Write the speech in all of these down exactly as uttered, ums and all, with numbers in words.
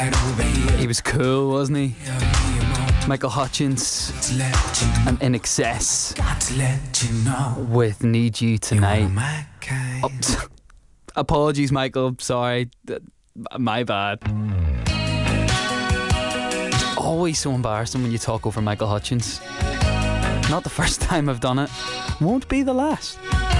He was cool, wasn't he? Michael Hutchence and In Excess with Need You Tonight. Oh, apologies, Michael. Sorry. My bad. It's always so embarrassing when you talk over Michael Hutchence. Not the first time I've done it. Won't be the last.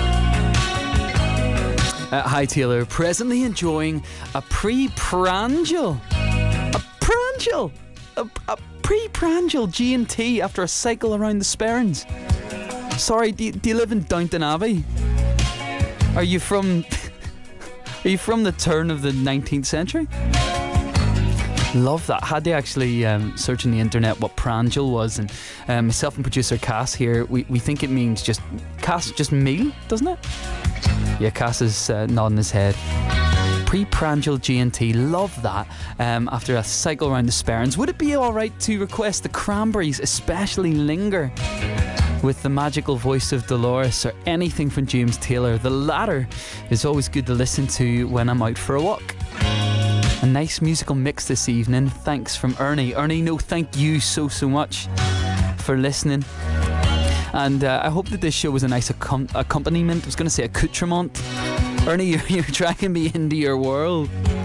Uh, hi Taylor, presently enjoying a pre-prandial. A prandial! A, a pre-prandial G and T after a cycle around the Sperrins. Sorry, do you, do you live in Downton Abbey? Are you from... Are you from the turn of the nineteenth century? Love that. Had to actually um, search on the internet what prandial was, and um, myself and producer Cass here, we, we think it means just... Cass, just meal, doesn't it? Yeah, Cass is uh, nodding his head. Pre-prandial G and T, love that. Um, after a cycle around the Sperrins, would it be alright to request the Cranberries, especially Linger, with the magical voice of Dolores, or anything from James Taylor? The latter is always good to listen to when I'm out for a walk. A nice musical mix this evening. Thanks from Ernie. Ernie, no, thank you so, so much for listening. And uh, I hope that this show was a nice accom- accompaniment. I was going to say accoutrement. Ernie, you're, you're dragging me into your world.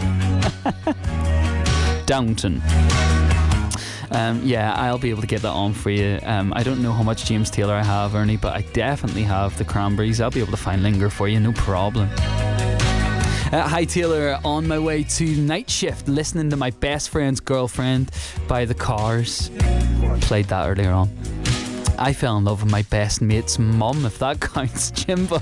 Downton. Um, yeah, I'll be able to get that on for you. Um, I don't know how much James Taylor I have, Ernie, but I definitely have the Cranberries. I'll be able to find Linger for you, no problem. Uh, hi Taylor, on my way to night shift, listening to My Best Friend's Girlfriend by The Cars. Played that earlier on. I fell in love with my best mate's mum, if that counts, Jimbo.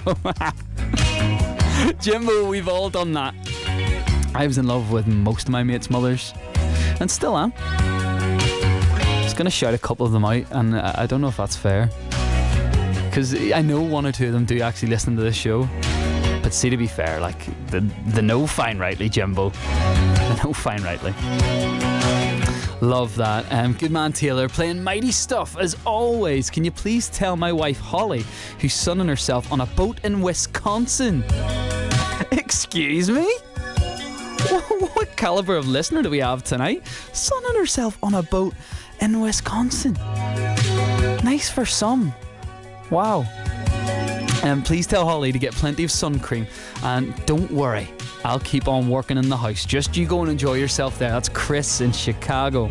Jimbo, we've all done that. I was in love with most of my mates' mothers, and still am. I was going to shout a couple of them out, and I don't know if that's fair, because I know one or two of them do actually listen to this show. But see, to be fair, like, the, the know fine rightly, Jimbo. The know fine rightly. Love that. Um, good man Taylor, playing mighty stuff as always. Can you please tell my wife Holly, who's sunning herself on a boat in Wisconsin? Excuse me? What, what caliber of listener do we have tonight? Sunning herself on a boat in Wisconsin. Nice for some. Wow. Um, please tell Holly to get plenty of sun cream, and don't worry, I'll keep on working in the house. Just you go and enjoy yourself there. That's Chris in Chicago.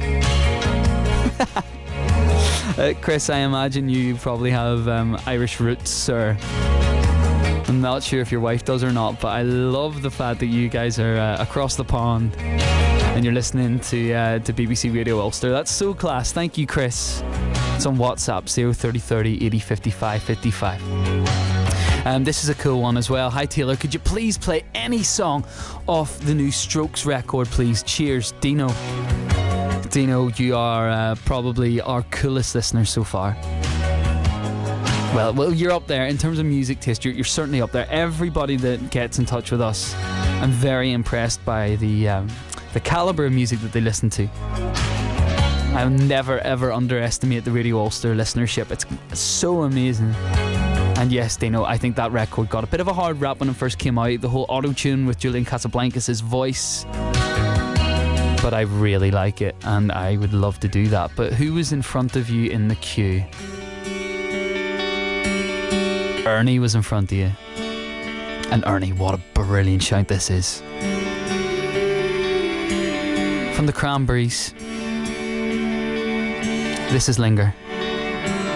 uh, Chris, I imagine you probably have um, Irish roots, sir. I'm not sure if your wife does or not, but I love the fact that you guys are uh, across the pond and you're listening to uh, to B B C Radio Ulster. That's so class. Thank you, Chris. It's on WhatsApp, zero thirty thirty eighty fifty-five fifty-five. Um, this is a cool one as well. Hi Taylor, could you please play any song off the new Strokes record, please? Cheers, Dino. Dino, you are uh, probably our coolest listener so far. Well, well, you're up there in terms of music taste. You're, you're certainly up there. Everybody that gets in touch with us, I'm very impressed by the um, the caliber of music that they listen to. I'll never ever underestimate the Radio Ulster listenership. It's so amazing. And yes, Dino, I think that record got a bit of a hard rap when it first came out. The whole auto-tune with Julian Casablancas' voice. But I really like it, and I would love to do that. But who was in front of you in the queue? Ernie was in front of you. And Ernie, what a brilliant shout this is. From the Cranberries, this is Linger.